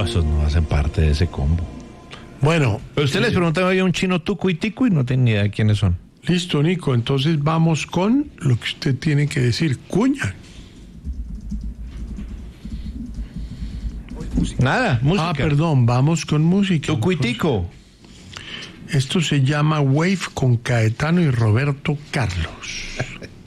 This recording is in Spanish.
No, esos no hacen parte de ese combo. Bueno. Pero usted les preguntaba a un chino tuco y tico y no tenía ni idea de quiénes son. Listo, Nico. Entonces vamos con lo que usted tiene que decir. Cuña. Nada, música. Perdón, vamos con música. Tuco y tico. Esto se llama Wave con Caetano y Roberto Carlos.